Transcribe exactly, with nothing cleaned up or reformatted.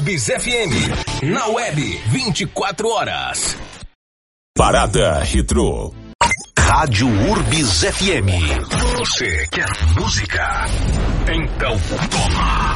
Urbis F M, na web, vinte e quatro horas. Parada Retrô. Rádio Urbis F M. Você quer música? Então toma.